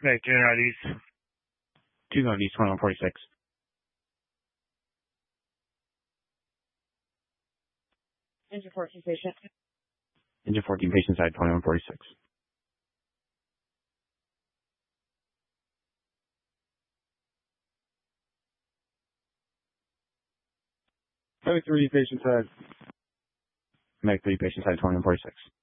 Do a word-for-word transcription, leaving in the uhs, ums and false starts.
Make two nineties. two nineties, twenty-one forty-six. Engine fourteen patient. Engine fourteen, patient side, twenty-one forty-six. Medic three, patient side. Medic three, patient side, twenty-one forty-six.